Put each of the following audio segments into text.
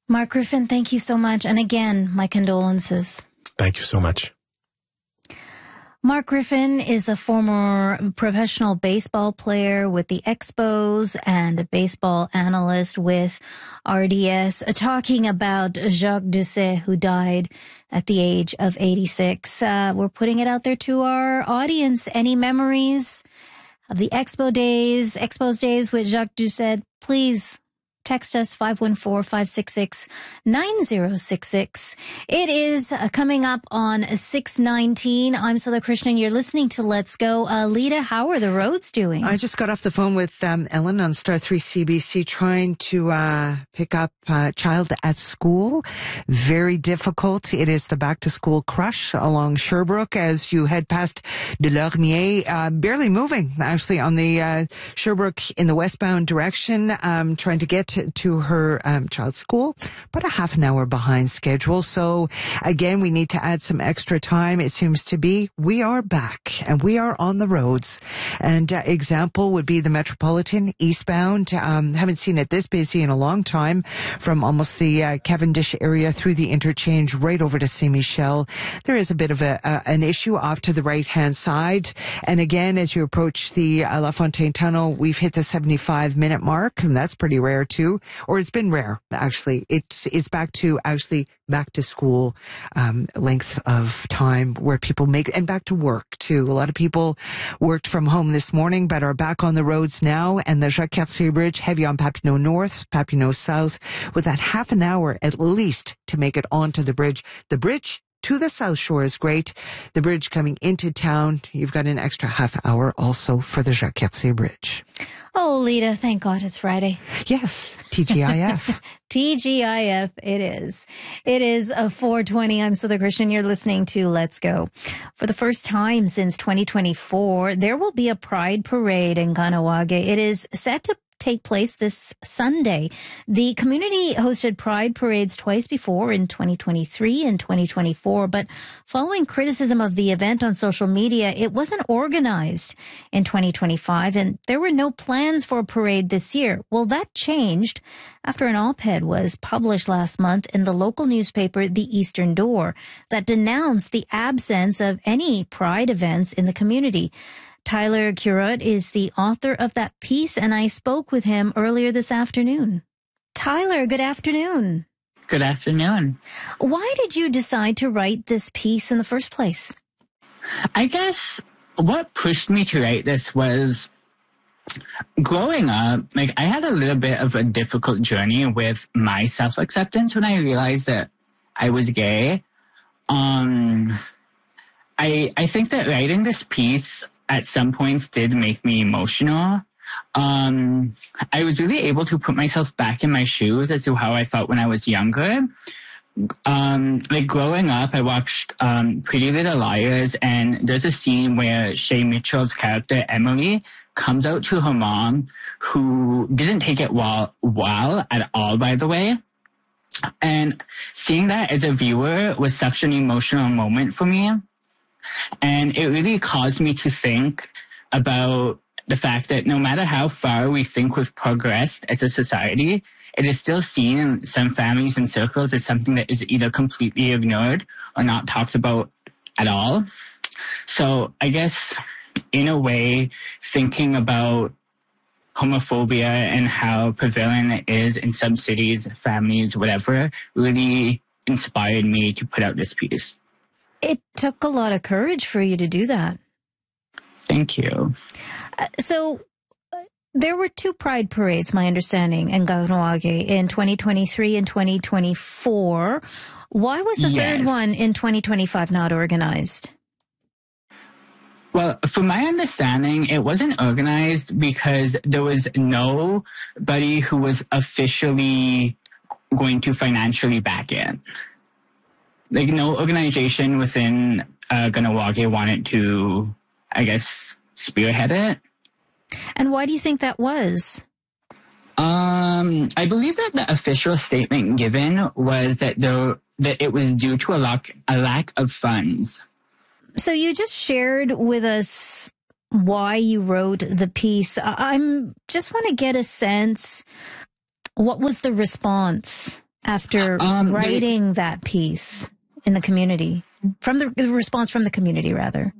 Mark Griffin, thank you so much. And again, my condolences. Thank you so much. Mark Griffin is a former professional baseball player with the Expos and a baseball analyst with RDS, talking about Jacques Doucet, who died at the age of 86. We're putting it out there to our audience. Any memories of the Expos days with Jacques Doucet? Please text us 514-566-9066. It is coming up on 6:19. I'm Sudha Krishnan. You're listening to Let's Go. Lita, how are the roads doing? I just got off the phone with Ellen on Star 3 CBC trying to pick up a child at school. Very difficult. It is the back-to-school crush along Sherbrooke as you head past Delormier. Barely moving, actually, on the Sherbrooke in the westbound direction, trying to get to her child's school, but a half an hour behind schedule. So again, we need to add some extra time. It seems to be we are back and we are on the roads. And example would be the Metropolitan eastbound. Haven't seen it this busy in a long time from almost the Cavendish area through the interchange right over to Saint Michel. There is a bit of an issue off to the right hand side. And again, as you approach the La Fontaine Tunnel, we've hit the 75-minute mark, and that's pretty rare too. Or it's been rare, actually. It's back to school length of time where people make, and back to work too. A lot of people worked from home this morning, but are back on the roads now. And the Jacques Cartier Bridge, heavy on Papineau North, Papineau South, with that half an hour at least to make it onto the bridge. The bridge to the South Shore is great. The bridge coming into town, you've got an extra half hour also for the Jacques Cartier Bridge. Oh, Lita, thank God it's Friday. Yes, TGIF. TGIF, it is. It is 4:20. I'm Sudha Krishnan. You're listening to Let's Go. For the first time since 2024, there will be a Pride Parade in Kahnawake. It is set to take place this Sunday. The community hosted Pride Parades twice before in 2023 and 2024, but following criticism of the event on social media, it wasn't organized in 2025, and there were no plans for a parade this year. Well, that changed after an op-ed was published last month in the local newspaper, The Eastern Door, that denounced the absence of any Pride events in the community. Tyler Curot is the author of that piece, and I spoke with him earlier this afternoon. Tyler, good afternoon. Good afternoon. Why did you decide to write this piece in the first place? I guess what pushed me to write this was growing up, I had a little bit of a difficult journey with my self-acceptance when I realized that I was gay. I think that writing this piece at some points did make me emotional. I was really able to put myself back in my shoes as to how I felt when I was younger. Growing up, I watched Pretty Little Liars, and there's a scene where Shay Mitchell's character, Emily, comes out to her mom, who didn't take it well at all, by the way. And seeing that as a viewer was such an emotional moment for me. And it really caused me to think about the fact that no matter how far we think we've progressed as a society, it is still seen in some families and circles as something that is either completely ignored or not talked about at all. So I guess, in a way, thinking about homophobia and how prevalent it is in some cities, families, whatever, really inspired me to put out this piece. It took a lot of courage for you to do that. Thank you. So there were two Pride Parades, my understanding, in Kahnawake in 2023 and 2024. Why was the third one in 2025 not organized? Well, from my understanding, it wasn't organized because there was nobody who was officially going to financially back it. No organization within Kahnawake wanted to, I guess, spearhead it. And why do you think that was? I believe that the official statement given was that it was due to a lack of funds. So you just shared with us why you wrote the piece. I'm just want to get a sense, what was the response after writing that piece in the community? From the response from the community, rather.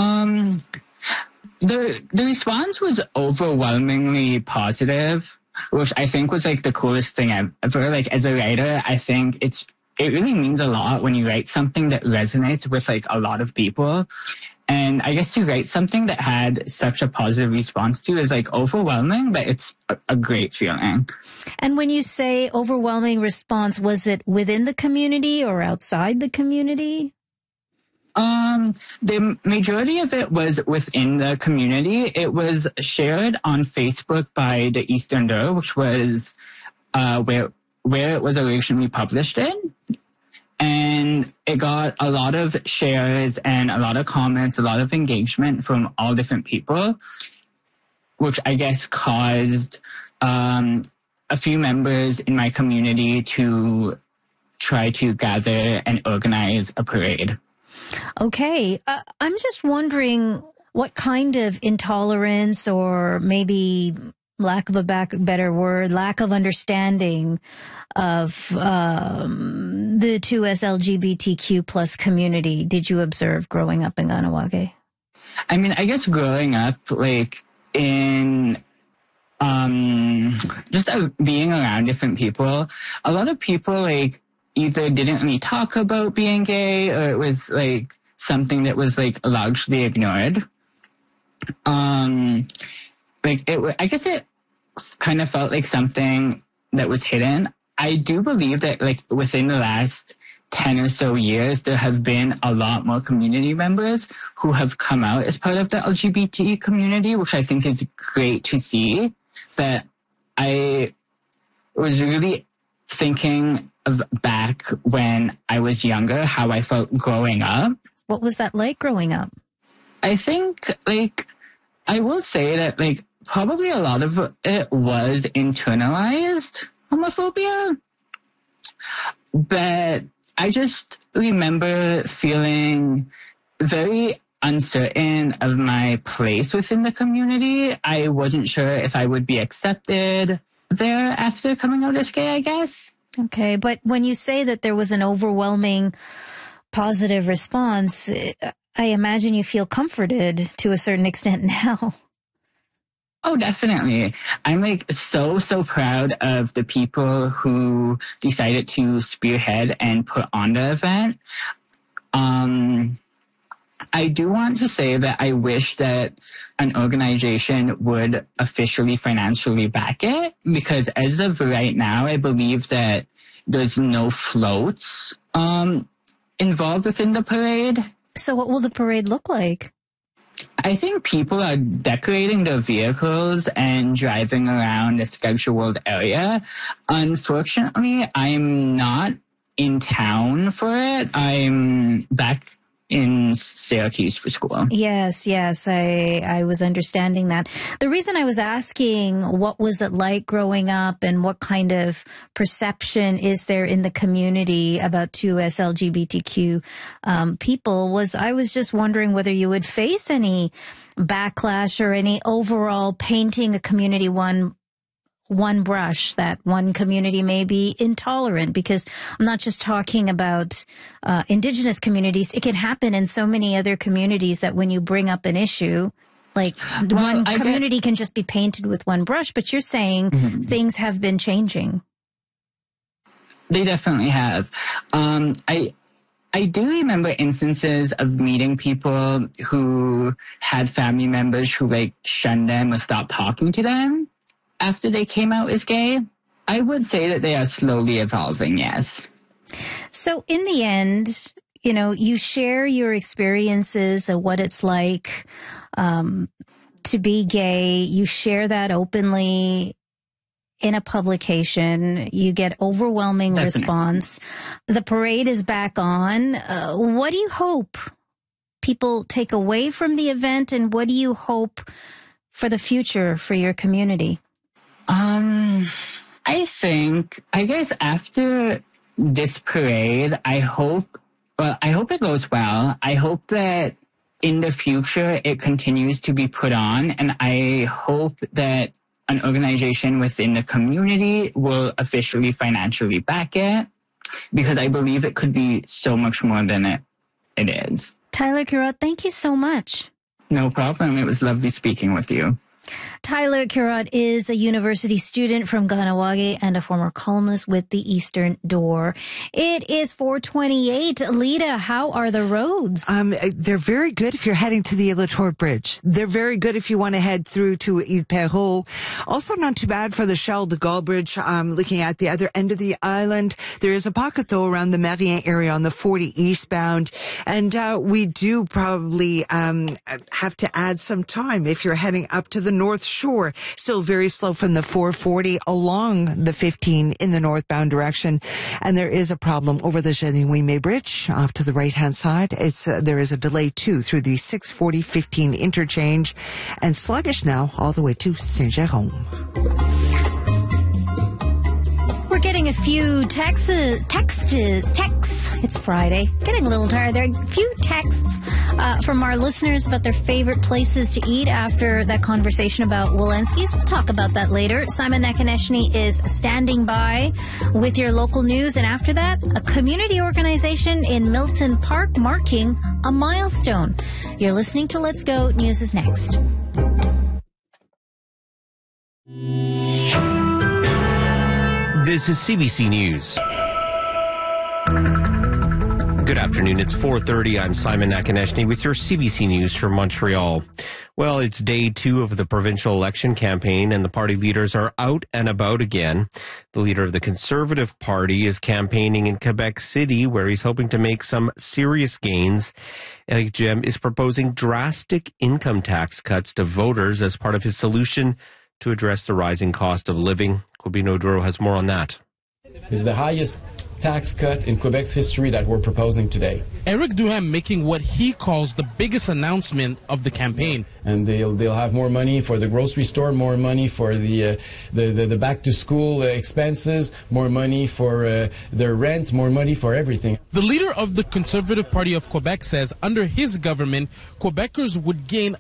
The response was overwhelmingly positive, which I think was like the coolest thing ever. Like as a writer, I think it really means a lot when you write something that resonates with like a lot of people. And I guess to write something that had such a positive response to is like overwhelming, but it's a great feeling. And when you say overwhelming response, was it within the community or outside the community? The majority of it was within the community. It was shared on Facebook by the Easterner, which was where it was originally published in. And it got a lot of shares and a lot of comments, a lot of engagement from all different people, which I guess caused a few members in my community to try to gather and organize a parade. Okay. I'm just wondering what kind of intolerance, or maybe lack of a better word, lack of understanding of the 2S LGBTQ plus community did you observe growing up in Kahnawake? I mean, I guess growing up, like in just being around different people, a lot of people like either didn't really talk about being gay, or it was like something that was like largely ignored. I guess it kind of felt like something that was hidden. I do believe that like within the last 10 or so years, there have been a lot more community members who have come out as part of the LGBT community, which I think is great to see. But I was really thinking of back when I was younger, how I felt growing up. What was that like growing up? I think, like, I will say that, like, probably a lot of it was internalized homophobia. But I just remember feeling very uncertain of my place within the community. I wasn't sure if I would be accepted there after coming out as gay, I guess. Okay, but when you say that there was an overwhelming positive response, I imagine you feel comforted to a certain extent now. Oh, definitely. I'm like so proud of the people who decided to spearhead and put on the event. I do want to say that I wish that an organization would officially financially back it, because as of right now, I believe that there's no floats involved within the parade. So what will the parade look like? I think people are decorating their vehicles and driving around the scheduled area. Unfortunately, I'm not in town for it. I'm back in Syracuse for school. Yes, I was understanding that. The reason I was asking what was it like growing up and what kind of perception is there in the community about 2S LGBTQ people was I was just wondering whether you would face any backlash or any overall painting a community one brush, that one community may be intolerant, because I'm not just talking about Indigenous communities. It can happen in so many other communities that when you bring up an issue, like one community can just be painted with one brush, but you're saying things have been changing. They definitely have. I do remember instances of meeting people who had family members who like shunned them or stopped talking to them after they came out as gay. I would say that they are slowly evolving, yes. So in the end, you know, you share your experiences of what it's like to be gay. You share that openly in a publication. You get overwhelming response. The parade is back on. What do you hope people take away from the event, and what do you hope for the future for your community? I guess after this parade, I hope it goes well. I hope that in the future it continues to be put on, and I hope that an organization within the community will officially financially back it, because I believe it could be so much more than it is. Tyler Curott, thank you so much. No problem. It was lovely speaking with you. Tyler Curott is a university student from Kahnawake and a former columnist with the Eastern Door. It is 4:28. Lita, how are the roads? They're very good if you're heading to the Latour Bridge. They're very good if you want to head through to Ile Perrot. Also not too bad for the Charles de Gaulle Bridge. Looking at the other end of the island, there is a pocket though around the Marien area on the 40 eastbound. And we do probably have to add some time if you're heading up to the North Shore. Still very slow from the 440 along the 15 in the northbound direction. And there is a problem over the Génie-Ouimet Bridge off to the right-hand side. There is a delay too through the 640-15 interchange, and sluggish now all the way to Saint-Jérôme. We're getting a few texts. It's Friday. Getting a little tired there. A few texts from our listeners about their favorite places to eat after that conversation about Wolenski's. We'll talk about that later. Simon Nakonechny is standing by with your local news. And after that, a community organization in Milton Park marking a milestone. You're listening to Let's Go. News is next. This is CBC News. Good afternoon. It's 4:30. I'm Simon Nakonechny with your CBC News from Montreal. Well, it's day 2 of the provincial election campaign, and the party leaders are out and about again. The leader of the Conservative Party is campaigning in Quebec City, where he's hoping to make some serious gains. Éric Duhaime is proposing drastic income tax cuts to voters as part of his solution to address the rising cost of living. Corbino Duro has more on that. It's the highest tax cut in Quebec's history that we're proposing today. Éric Duhaime making what he calls the biggest announcement of the campaign. And they'll have more money for the grocery store, more money for the back to school expenses, more money for their rent, more money for everything. The leader of the Conservative Party of Quebec says under his government, Quebecers would gain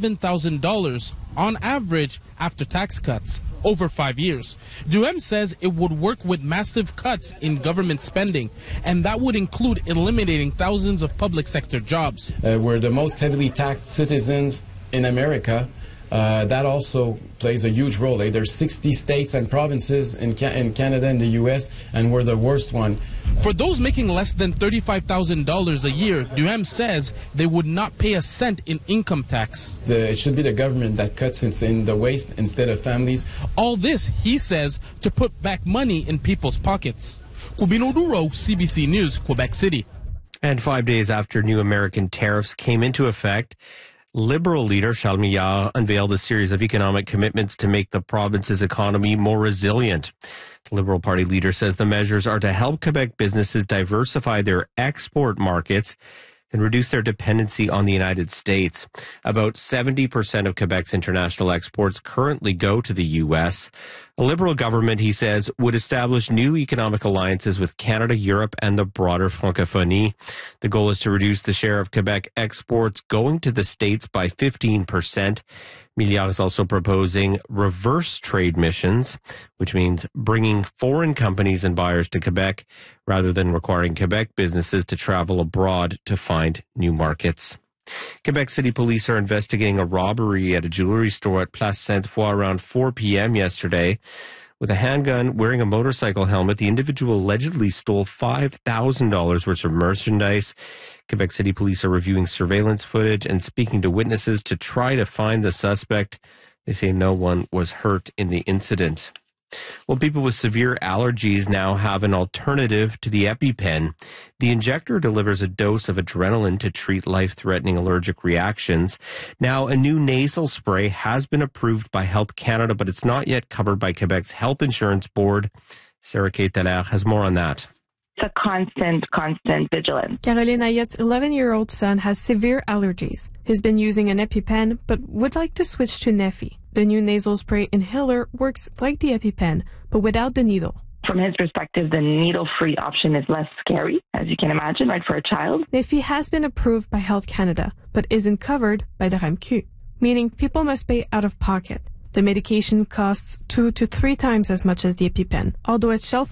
$11,000 on average after tax cuts over 5 years. Duhaime says it would work with massive cuts in government spending, and that would include eliminating thousands of public sector jobs. We're the most heavily taxed citizens in America. That also plays a huge role. There's 60 states and provinces in Canada and the U.S., and we're the worst one. For those making less than $35,000 a year, Duhaime says they would not pay a cent in income tax. It should be the government that cuts in the waste instead of families. All this, he says, to put back money in people's pockets. Corbino Duro, CBC News, Quebec City. And 5 days after new American tariffs came into effect, Liberal leader Charles Millard unveiled a series of economic commitments to make the province's economy more resilient. The Liberal Party leader says the measures are to help Quebec businesses diversify their export markets and reduce their dependency on the United States. About 70% of Quebec's international exports currently go to the U.S. A Liberal government, he says, would establish new economic alliances with Canada, Europe, and the broader Francophonie. The goal is to reduce the share of Quebec exports going to the States by 15%. Millard is also proposing reverse trade missions, which means bringing foreign companies and buyers to Quebec rather than requiring Quebec businesses to travel abroad to find new markets. Quebec City Police are investigating a robbery at a jewelry store at Place Sainte-Foy around 4 p.m. yesterday. With a handgun, wearing a motorcycle helmet, the individual allegedly stole $5,000 worth of merchandise. Quebec City Police are reviewing surveillance footage and speaking to witnesses to try to find the suspect. They say no one was hurt in the incident. Well, people with severe allergies now have an alternative to the EpiPen. The injector delivers a dose of adrenaline to treat life-threatening allergic reactions. Now, a new nasal spray has been approved by Health Canada, but it's not yet covered by Quebec's Health Insurance Board. Sarah Kate Dallaire has more on that. It's a constant vigilance. Caroline Ayette's 11-year-old son has severe allergies. He's been using an EpiPen, but would like to switch to Neffy. The new nasal spray inhaler works like the EpiPen, but without the needle. From his perspective, the needle-free option is less scary, as you can imagine, right, for a child. Neffy has been approved by Health Canada, but isn't covered by the RAMQ, meaning people must pay out of pocket. The medication costs 2 to 3 times as much as the EpiPen, although its shelf